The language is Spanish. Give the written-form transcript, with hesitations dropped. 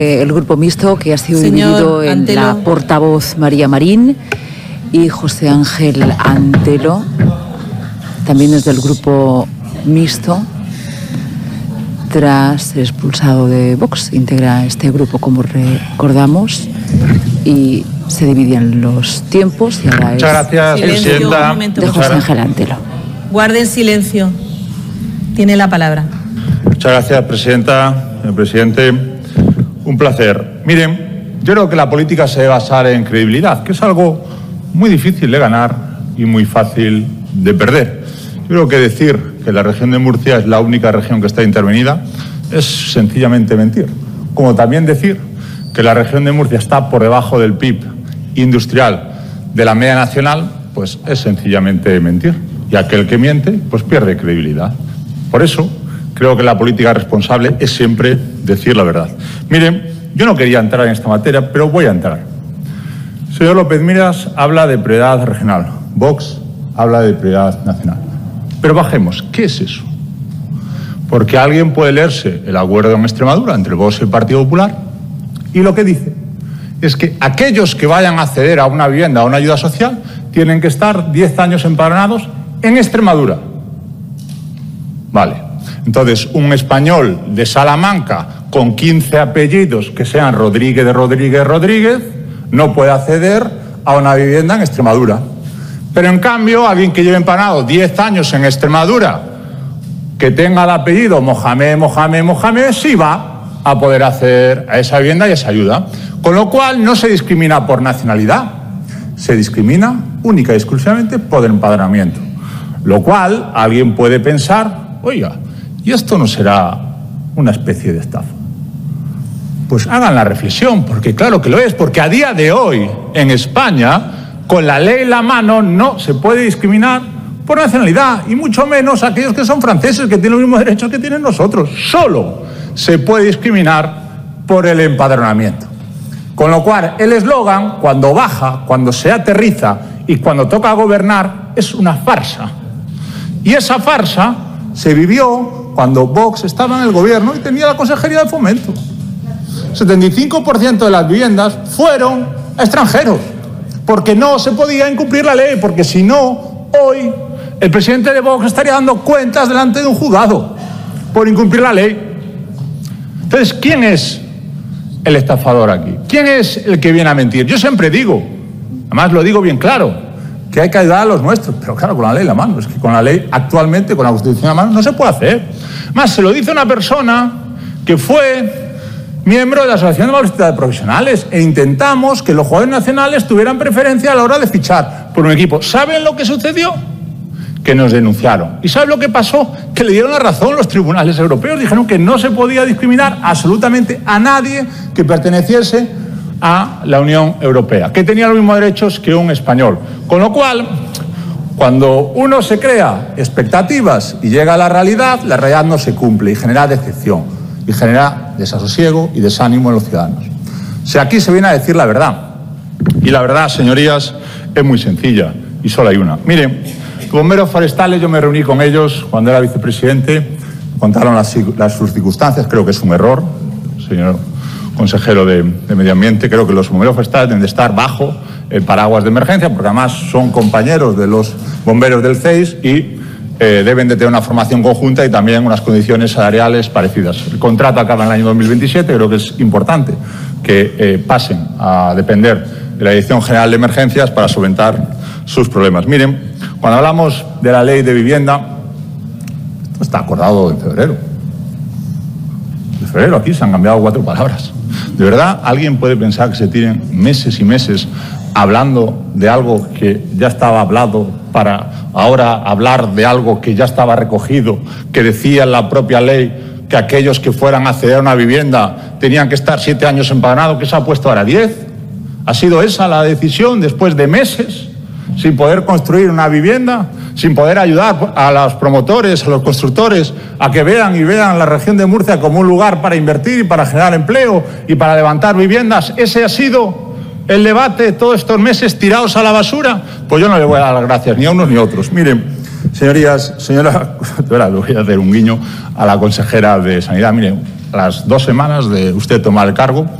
El grupo mixto, que ha sido dividido en la portavoz María Marín y José Ángel Antelo, también es del grupo mixto, tras ser expulsado de Vox. Integra este grupo, como recordamos, y se dividen los tiempos. Y ahora muchas gracias, presidenta. De José Ángel Antelo. Guarden silencio. Tiene la palabra. Muchas gracias, presidenta. Señor presidente, un placer. Miren, yo creo que la política se debe basar en credibilidad, que es algo muy difícil de ganar y muy fácil de perder. Yo creo que decir que la región de Murcia es la única región que está intervenida es sencillamente mentir. Como también decir que la región de Murcia está por debajo del PIB industrial de la media nacional, pues es sencillamente mentir. Y aquel que miente, pues pierde credibilidad. Por eso creo que la política responsable es siempre decir la verdad. Miren, yo no quería entrar en esta materia, pero voy a entrar. El señor López Miras habla de prioridad regional. Vox habla de prioridad nacional. Pero bajemos, ¿qué es eso? Porque alguien puede leerse el acuerdo en Extremadura entre Vox y el Partido Popular y lo que dice es que aquellos que vayan a acceder a una vivienda o a una ayuda social tienen que estar 10 años empadronados en Extremadura. Vale. Entonces, un español de Salamanca con 15 apellidos que sean Rodríguez, no puede acceder a una vivienda en Extremadura. Pero en cambio, alguien que lleve empadronado 10 años en Extremadura, que tenga el apellido Mohamed, sí va a poder acceder a esa vivienda y a esa ayuda. Con lo cual, no se discrimina por nacionalidad, se discrimina única y exclusivamente por empadronamiento. Lo cual, alguien puede pensar, oiga, ¿y esto no será una especie de estafa? Pues hagan la reflexión, porque claro que lo es, porque a día de hoy, en España, con la ley en la mano, no se puede discriminar por nacionalidad, y mucho menos aquellos que son franceses, que tienen los mismos derechos que tienen nosotros. Solo se puede discriminar por el empadronamiento. Con lo cual, el eslogan, cuando baja, cuando se aterriza y cuando toca gobernar, es una farsa. Y esa farsa se vivió cuando Vox estaba en el gobierno y tenía la Consejería de Fomento. 75% de las viviendas fueron a extranjeros, porque no se podía incumplir la ley, porque si no, hoy el presidente de Vox estaría dando cuentas delante de un juzgado por incumplir la ley. Entonces, ¿quién es el estafador aquí? ¿Quién es el que viene a mentir? Yo siempre digo, además lo digo bien claro, que hay que ayudar a los nuestros, pero claro, con la ley en la mano. Es que con la ley actualmente, con la Constitución en la mano, no se puede hacer. Más, se lo dice una persona que fue miembro de la Asociación de Universidades Profesionales e intentamos que los jugadores nacionales tuvieran preferencia a la hora de fichar por un equipo. ¿Saben lo que sucedió? Que nos denunciaron. ¿Y saben lo que pasó? Que le dieron la razón los tribunales europeos. Dijeron que no se podía discriminar absolutamente a nadie que perteneciese a la Unión Europea, que tenía los mismos derechos que un español. Con lo cual, cuando uno se crea expectativas y llega a la realidad no se cumple y genera decepción y genera desasosiego y desánimo en los ciudadanos. O sea, aquí se viene a decir la verdad. Y la verdad, señorías, es muy sencilla y solo hay una. Miren, los bomberos forestales, yo me reuní con ellos cuando era vicepresidente, contaron sus circunstancias, creo que es un error, señor consejero de Medio Ambiente, creo que los bomberos forestales deben de estar bajo el paraguas de emergencia, porque además son compañeros de los bomberos del CEIS y deben de tener una formación conjunta y también unas condiciones salariales parecidas. El contrato acaba en el año 2027, creo que es importante que pasen a depender de la Dirección General de Emergencias para solventar sus problemas. Miren, cuando hablamos de la ley de vivienda, esto está acordado en febrero. En febrero aquí se han cambiado 4 palabras. ¿De verdad alguien puede pensar que se tienen meses y meses hablando de algo que ya estaba hablado para ahora hablar de algo que ya estaba recogido, que decía en la propia ley que aquellos que fueran a acceder a una vivienda tenían que estar 7 años empadronados, que se ha puesto ahora 10? ¿Ha sido esa la decisión después de meses sin poder construir una vivienda, sin poder ayudar a los promotores, a los constructores, a que vean la región de Murcia como un lugar para invertir y para generar empleo y para levantar viviendas? ¿Ese ha sido el debate todos estos meses tirados a la basura? Pues yo no le voy a dar las gracias ni a unos ni a otros. Miren, señorías, le voy a hacer un guiño a la consejera de Sanidad. Miren, a las 2 semanas de usted tomar el cargo,